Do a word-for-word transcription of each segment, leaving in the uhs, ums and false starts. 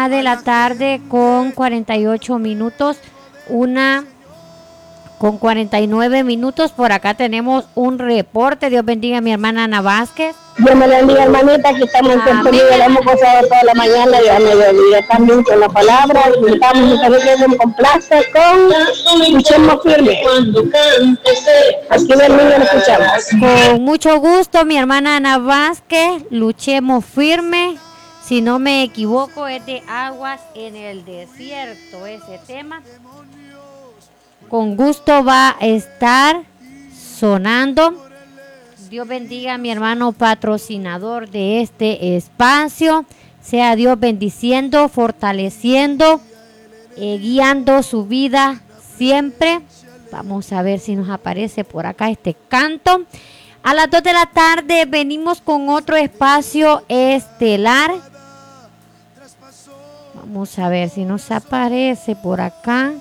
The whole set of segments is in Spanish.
una de la tarde con cuarenta y ocho minutos, una con cuarenta y nueve minutos. Por acá tenemos un reporte. Dios bendiga a mi hermana Ana Vázquez. Dios me bendiga, hermanita, que estamos en sintonía, la hemos pasado toda la mañana y a mediodía también con la palabra, y estamos en familia con complace con Luchemos Firme. Aquí en el niño lo escuchamos. Con mucho gusto, mi hermana Ana Vázquez, Luchemos Firme. Si no me equivoco, es de Aguas en el Desierto ese tema. Con gusto va a estar sonando. Dios bendiga a mi hermano patrocinador de este espacio. Sea Dios bendiciendo, fortaleciendo, eh, guiando su vida siempre. Vamos a ver si nos aparece por acá este canto. A las dos de la tarde venimos con otro espacio estelar. Vamos a ver si nos aparece por acá.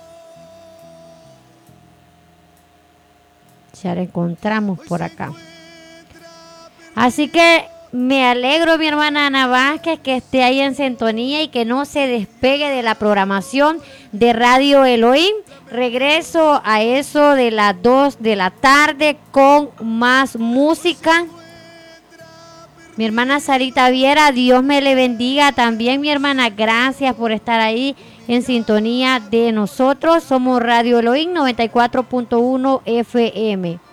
Ya la encontramos por acá. Así que me alegro, mi hermana Ana Vázquez, que esté ahí en sintonía y que no se despegue de la programación de Radio Elohim. Regreso a eso de las dos de la tarde con más música. Mi hermana Sarita Viera, Dios me le bendiga también, mi hermana. Gracias por estar ahí en sintonía de nosotros. Somos Radio Elohim noventa y cuatro punto uno F M.